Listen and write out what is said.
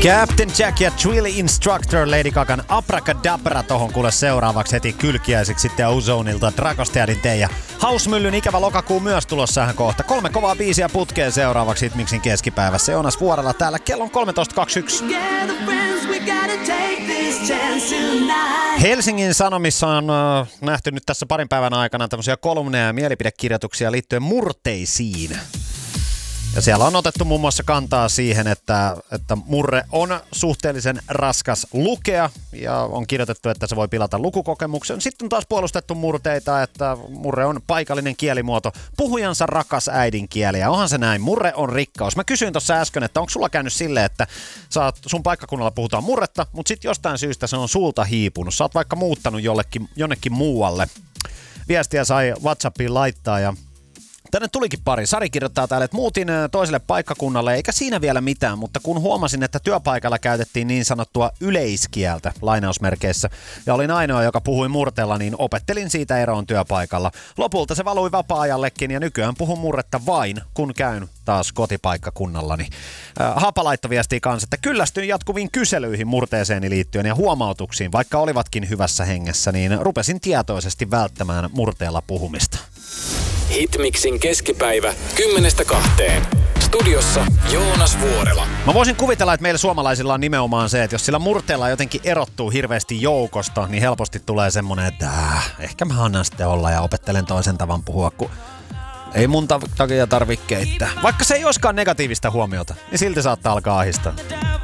Captain Jack ja Trilly Instructor, Lady Gagan Abracadabra tohon kuule seuraavaksi heti kylkiäisiksi sitten Ozonilta Dragosteadin ja Hausmyllyn ikävä lokakuu myös tulossa ihan kohta. 3 kovaa biisiä putkeen seuraavaksi Hitmixin keskipäivässä. Joonas Vuorela täällä kello on 13.21. Helsingin Sanomissa on nähty nyt tässä parin päivän aikana tämmöisiä kolumneja ja mielipidekirjoituksia liittyen murteisiin. Ja siellä on otettu muun muassa kantaa siihen, että murre on suhteellisen raskas lukea ja on kirjoitettu, että se voi pilata lukukokemuksen. Sitten on taas puolustettu murteita, että murre on paikallinen kielimuoto, puhujansa rakas äidinkieli. Ja onhan se näin, murre on rikkaus. Mä kysyin tuossa äsken, että onko sulla käynyt silleen, että sun paikkakunnalla puhutaan murretta, mutta sitten jostain syystä se on sulta hiipunut. Sä oot vaikka muuttanut jonnekin muualle. Viestiä sai WhatsAppiin laittaa ja tänne tulikin pari. Sari kirjoittaa täällä, että muutin toiselle paikkakunnalle, eikä siinä vielä mitään, mutta kun huomasin, että työpaikalla käytettiin niin sanottua yleiskieltä, lainausmerkeissä, ja olin ainoa, joka puhui murteella, niin opettelin siitä eroon työpaikalla. Lopulta se valui vapaa-ajallekin, ja nykyään puhun murretta vain, kun käyn taas kotipaikkakunnallani. Hapa laittoi viestiä kanssa, että kyllästyin jatkuviin kyselyihin murteeseeni liittyen ja huomautuksiin, vaikka olivatkin hyvässä hengessä, niin rupesin tietoisesti välttämään murteella puhumista. Hitmixin keskipäivä 10-2. Studiossa Joonas Vuorela. Mä voisin kuvitella, että meillä suomalaisilla on nimenomaan se, että jos sillä murteella jotenkin erottuu hirveästi joukosta, niin helposti tulee semmonen, että ehkä mä annan sitten olla ja opettelen toisen tavan puhua, kun ei mun takia tarvitse keittää. Vaikka se ei olisikaan negatiivista huomiota, niin silti saattaa alkaa ahistaa.